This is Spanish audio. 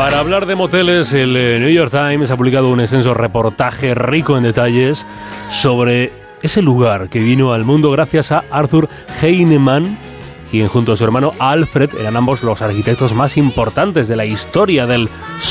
Para hablar de moteles, el New York Times ha publicado un extenso reportaje rico en detalles sobre ese lugar que vino al mundo gracias a Arthur Heinemann, quien junto a su hermano Alfred eran ambos los arquitectos más importantes de la historia del